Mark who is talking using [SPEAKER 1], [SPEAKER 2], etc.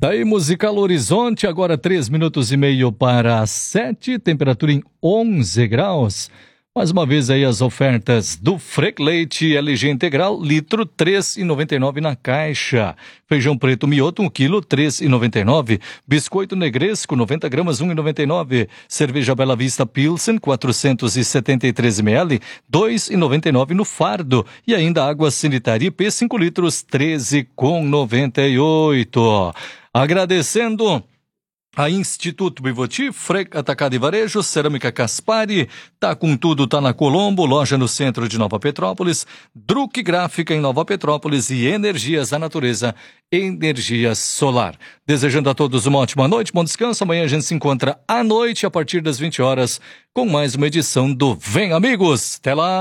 [SPEAKER 1] Daí Musical Horizonte, agora 3 minutos e meio para 7, temperatura em 11 graus. Mais uma vez aí as ofertas do Frec Leite LG Integral, litro 3,99 na caixa. Feijão preto mioto, 1 quilo, 3,99. Biscoito Negresco, 90 gramas, 1,99. Cerveja Bela Vista Pilsen, 473 ml, 2,99 no fardo. E ainda água sanitária IP, 5 litros, 13,98. Agradecendo a Instituto Bivoti, Frec Atacado e Varejo, Cerâmica Caspari, tá com tudo, tá na Colombo, loja no centro de Nova Petrópolis, Druck Gráfica em Nova Petrópolis e Energias da Natureza, energia solar. Desejando a todos uma ótima noite, bom descanso. Amanhã a gente se encontra à noite, a partir das 20 horas, com mais uma edição do Vem Amigos. Até lá!